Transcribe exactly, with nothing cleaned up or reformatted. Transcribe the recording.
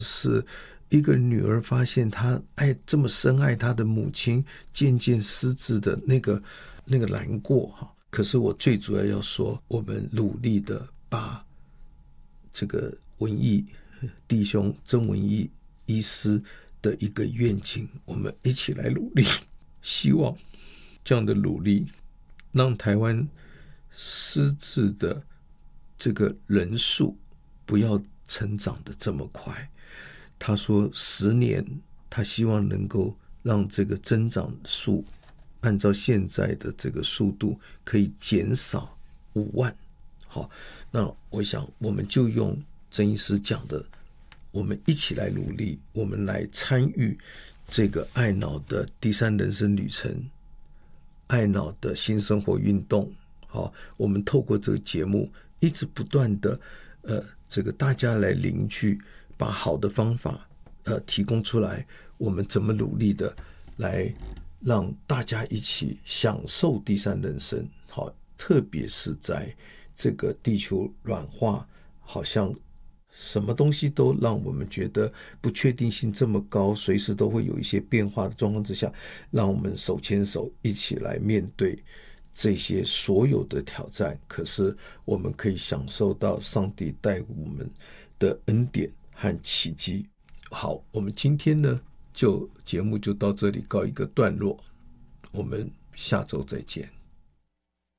是一个女儿发现她爱这么深爱她的母亲渐渐失智的那个那个难过哈。可是我最主要要说，我们努力的把这个文艺弟兄曾文义医师的一个愿景，我们一起来努力，希望这样的努力让台湾失智的这个人数不要成长的这么快。他说十年他希望能够让这个增长数按照现在的这个速度可以减少五万。好，那我想我们就用曾医师讲的，我们一起来努力，我们来参与这个爱脑的第三人生旅程，爱脑的新生活运动。好，我们透过这个节目一直不断的呃，这个大家来凝聚，把好的方法呃提供出来，我们怎么努力的来让大家一起享受第三人生。好，特别是在这个地球软化，好像什么东西都让我们觉得不确定性这么高，随时都会有一些变化的状况之下，让我们手牵手一起来面对这些所有的挑战。可是我们可以享受到上帝带我们的恩典和奇迹。好，我们今天呢就节目就到这里告一个段落，我们下周再见。